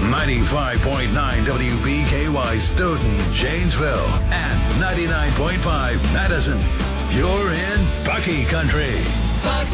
95.9 WBKY Stoughton, Janesville, and 99.5 Madison. You're in Bucky Country.